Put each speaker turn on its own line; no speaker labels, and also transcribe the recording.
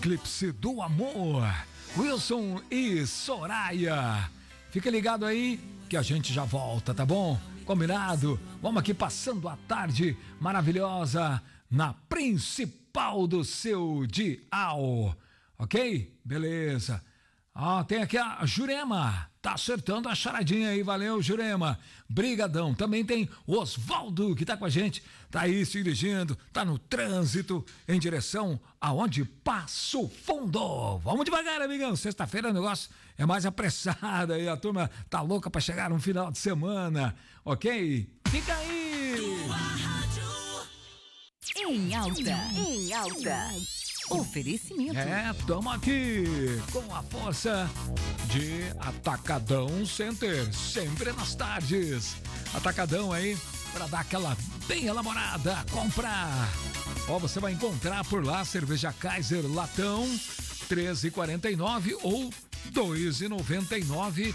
Eclipse do Amor, Wilson e Soraya. Fica ligado aí que a gente já volta, tá bom? Combinado? Vamos aqui passando a tarde maravilhosa na principal do seu dial, ok? Beleza. Tem aqui a Jurema, tá acertando a charadinha aí, valeu Jurema, brigadão. Também tem o Osvaldo que tá com a gente, tá aí se dirigindo, tá no trânsito em direção aonde? Passo Fundo. Vamos devagar, amigão, sexta-feira o negócio é mais apressado aí, a turma tá louca pra chegar no final de semana, ok? Fica aí!
Tua rádio. Em alta. Oferecimento.
Tamo aqui com a força de Atacadão Center, sempre nas tardes. Atacadão aí, pra dar aquela bem elaborada, comprar. Você vai encontrar por lá cerveja Kaiser latão, R$13,49 ou R$2,99